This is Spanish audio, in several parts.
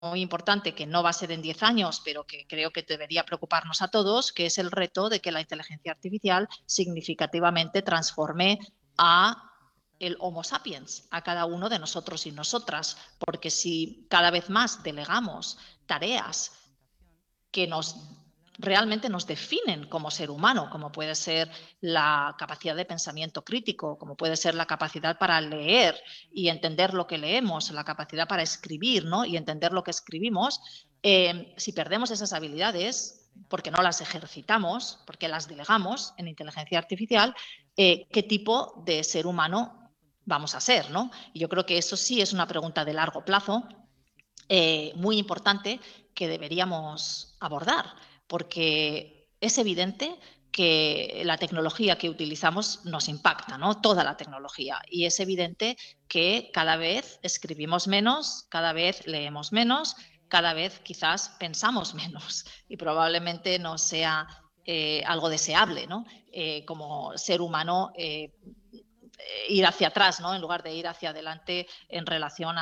muy importante, que no va a ser en 10 años, pero que creo que debería preocuparnos a todos, que es el reto de que la inteligencia artificial significativamente transforme a el Homo sapiens, a cada uno de nosotros y nosotras, porque si cada vez más delegamos tareas que realmente nos definen como ser humano, como puede ser la capacidad de pensamiento crítico, como puede ser la capacidad para leer y entender lo que leemos, la capacidad para escribir, ¿no? Y entender lo que escribimos. Si perdemos esas habilidades, porque no las ejercitamos, porque las delegamos en inteligencia artificial, ¿qué tipo de ser humano vamos a ser, ¿no? Y yo creo que eso sí es una pregunta de largo plazo, muy importante, que deberíamos abordar, porque es evidente que la tecnología que utilizamos nos impacta, ¿no? Toda la tecnología. Y es evidente que cada vez escribimos menos, cada vez leemos menos, cada vez quizás pensamos menos y probablemente no sea algo deseable, ¿no? Como ser humano, ir hacia atrás, ¿no? En lugar de ir hacia adelante en relación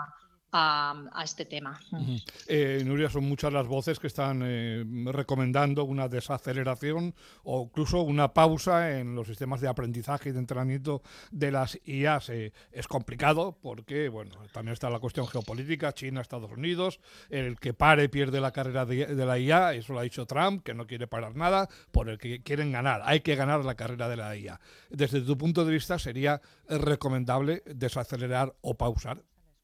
a este tema. Nuria, son muchas las voces que están recomendando una desaceleración o incluso una pausa en los sistemas de aprendizaje y de entrenamiento de las IAs. Es complicado porque, bueno, también está la cuestión geopolítica, China, Estados Unidos, el que pare pierde la carrera de la IA, eso lo ha dicho Trump, que no quiere parar nada, por el que quieren ganar, hay que ganar la carrera de la IA. Desde tu punto de vista, ¿sería recomendable desacelerar o pausar?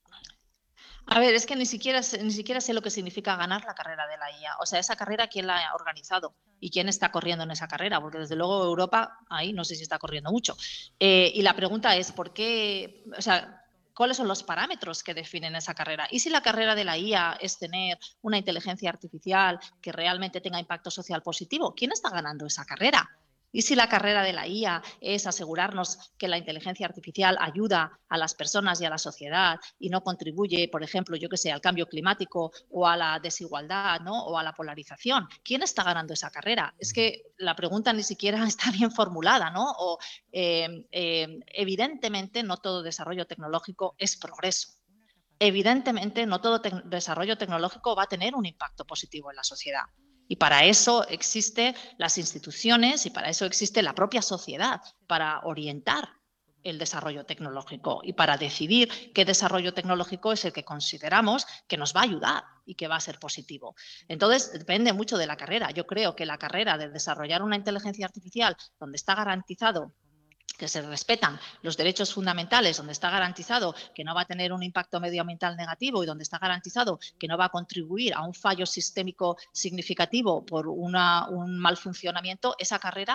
A ver, es que ni siquiera sé lo que significa ganar la carrera de la IA. O sea, esa carrera, ¿quién la ha organizado? ¿Y quién está corriendo en esa carrera? Porque desde luego Europa, ahí no sé si está corriendo mucho. Y la pregunta es, ¿por qué? O sea, ¿cuáles son los parámetros que definen esa carrera? ¿Y si la carrera de la IA es tener una inteligencia artificial que realmente tenga impacto social positivo? ¿Quién está ganando esa carrera? ¿Y si la carrera de la IA es asegurarnos que la inteligencia artificial ayuda a las personas y a la sociedad y no contribuye, por ejemplo, yo que sé, al cambio climático o a la desigualdad, ¿no? O a la polarización? ¿Quién está ganando esa carrera? Es que la pregunta ni siquiera está bien formulada, ¿no? O evidentemente no todo desarrollo tecnológico es progreso. Evidentemente, no todo desarrollo tecnológico va a tener un impacto positivo en la sociedad. Y para eso existen las instituciones y para eso existe la propia sociedad, para orientar el desarrollo tecnológico y para decidir qué desarrollo tecnológico es el que consideramos que nos va a ayudar y que va a ser positivo. Entonces, depende mucho de la carrera. Yo creo que la carrera de desarrollar una inteligencia artificial donde está garantizado que se respetan los derechos fundamentales, donde está garantizado que no va a tener un impacto medioambiental negativo y donde está garantizado que no va a contribuir a un fallo sistémico significativo por un mal funcionamiento, esa carrera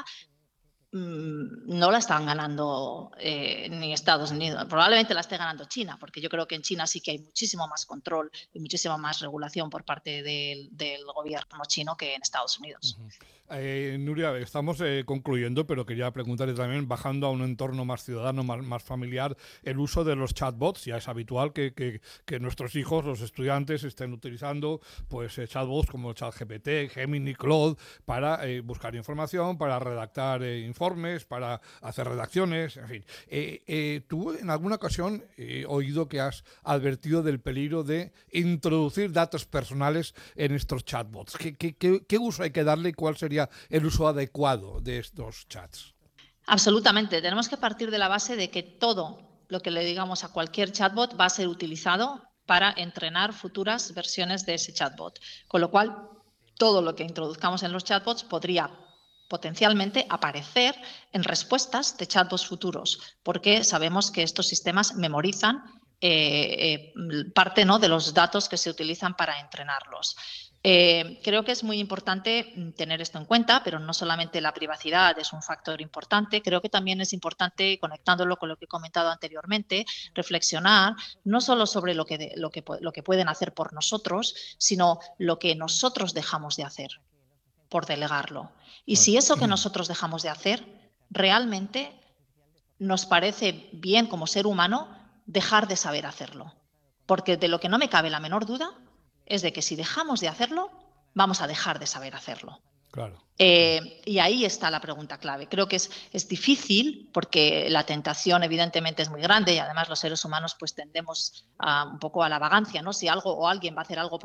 no la están ganando ni Estados Unidos. Probablemente la esté ganando China, porque yo creo que en China sí que hay muchísimo más control y muchísima más regulación por parte del gobierno chino que en Estados Unidos. Nuria, estamos concluyendo, pero quería preguntarle también, bajando a un entorno más ciudadano, más familiar, el uso de los chatbots. Ya es habitual que nuestros hijos, los estudiantes, estén utilizando pues chatbots como ChatGPT, Gemini, Claude, para buscar información, para redactar informes, para hacer redacciones, en fin. Tú en alguna ocasión he oído que has advertido del peligro de introducir datos personales en estos chatbots. ¿Qué uso hay que darle y cuál sería el uso adecuado de estos chats? Absolutamente. Tenemos que partir de la base de que todo lo que le digamos a cualquier chatbot va a ser utilizado para entrenar futuras versiones de ese chatbot. Con lo cual, todo lo que introduzcamos en los chatbots podría potencialmente aparecer en respuestas de chatbots futuros, porque sabemos que estos sistemas memorizan parte, ¿no?, de los datos que se utilizan para entrenarlos. Creo que es muy importante tener esto en cuenta, pero no solamente la privacidad es un factor importante, creo que también es importante, conectándolo con lo que he comentado anteriormente, reflexionar no solo sobre lo que pueden hacer por nosotros, sino lo que nosotros dejamos de hacer por delegarlo. Y Bueno. si eso que nosotros dejamos de hacer realmente nos parece bien como ser humano, dejar de saber hacerlo. Porque de lo que no me cabe la menor duda es de que si dejamos de hacerlo, vamos a dejar de saber hacerlo. Claro. Y ahí está la pregunta clave. Creo que es difícil porque la tentación evidentemente es muy grande y además los seres humanos pues tendemos un poco a la vagancia, ¿no? Si algo o alguien va a hacer algo